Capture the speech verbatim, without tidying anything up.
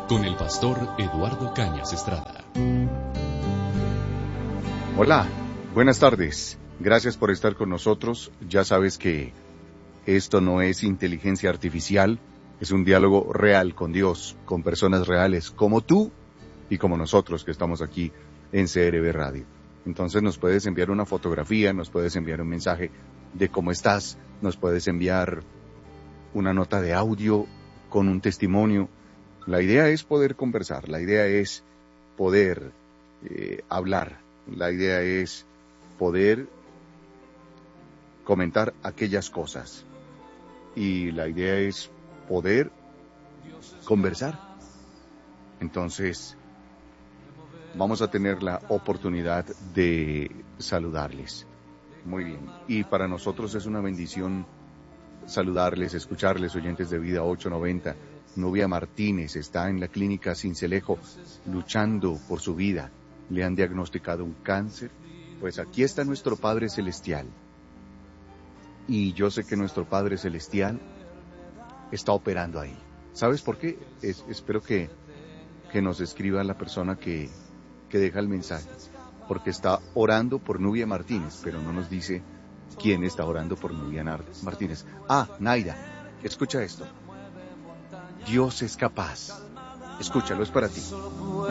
con el pastor Eduardo Cañas Estrada. Hola, buenas tardes. Gracias por estar con nosotros. Ya sabes que esto no es inteligencia artificial, es un diálogo real con Dios, con personas reales como tú y como nosotros que estamos aquí en C R B Radio. Entonces nos puedes enviar una fotografía, nos puedes enviar un mensaje de cómo estás, nos puedes enviar una nota de audio con un testimonio. La idea es poder conversar, la idea es poder eh, hablar, la idea es poder comentar aquellas cosas y la idea es poder conversar. Entonces vamos a tener la oportunidad de saludarles. Muy bien, y para nosotros es una bendición saludarles, escucharles, oyentes de Vida ochocientos noventa. Nubia Martínez está en la clínica Sincelejo luchando por su vida. Le han diagnosticado un cáncer. Pues aquí está nuestro Padre Celestial. Y yo sé que nuestro Padre Celestial está operando ahí. ¿Sabes por qué? Es, espero que, que nos escriba la persona que, que deja el mensaje. Porque está orando por Nubia Martínez, pero no nos dice quién está orando por Nubia Martínez. Ah, Naira, escucha esto. Dios es capaz. Escúchalo, es para ti.